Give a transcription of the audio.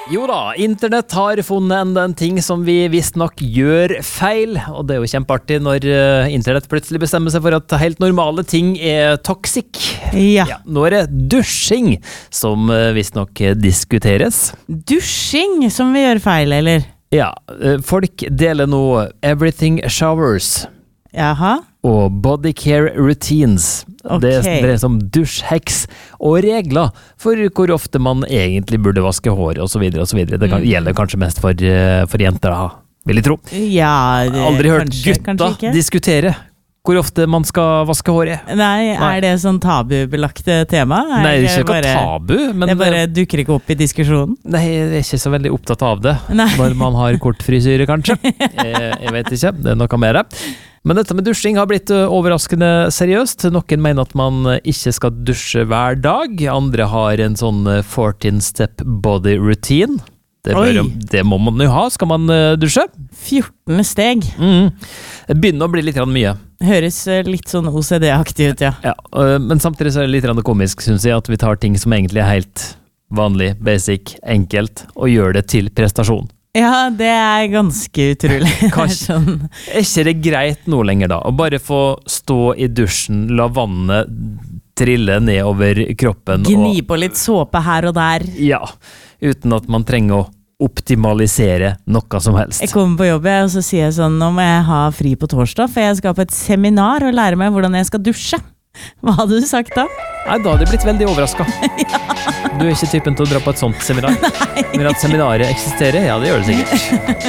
Jo da, internett har funnet en ting som vi visst nok gjør feil, og det er jo kjempeartig når internett plutselig bestemmer seg for at helt normale ting er toxic. Ja. Nå er det dusjing som visst nok diskuteres. Dusjing som vi gjør feil, eller? Ja, folk deler nå everything showers Jaha. og body care routines. Det dreier seg om dusjheks og regler for hvor ofte man egentlig burde vaske håret og så videre og så videre. Det gjelder kanskje mest for jenter, da, vil jeg tro. Ja, Aldri hørt gutta diskutere hvor ofte man skal vaske håret. Nei, er det sånn tabubelagte tema? Nei, det er ikke bare, tabu, men det bare dukker ikke opp i diskusjonen? Nei, jeg er ikke så veldig opptatt av det. Nei. Når man har kort frisyre, kanskje. Jeg vet ikke, det er noe mer. Men dette med dusjing har blitt overraskende seriøst. Noen mener at man ikke skal dusje hver dag. Andre har en sånn 14-step body routine. Det må man jo ha, skal man dusje. 14 steg. Det begynner å bli litt mye. Høres litt sånn OCD-aktig ut, ja. Ja, men samtidig så er det litt komisk, synes jeg, at vi tar ting som egentlig er helt vanlig, basic, enkelt, og gjør det til prestasjon. Ja, det er ganske utrolig. Er ikke det greit nå lenger da? Å bare få stå i dusjen, la vannet trille ned over kroppen. Gni på litt såpe her og der. Ja, uten at man trenger å optimalisere noe som helst. Jeg kommer på jobb, og så sier jeg sånn, nå må jeg ha fri på torsdag, for jeg skal på et seminar og lære meg hvordan jeg skal dusje. Hva hadde du sagt da? Nei, da hadde jeg blitt veldig overrasket. Ja. Du er ikke typen til å dra på et sånt seminar. Men at seminaret eksisterer, ja, det gjør det sikkert.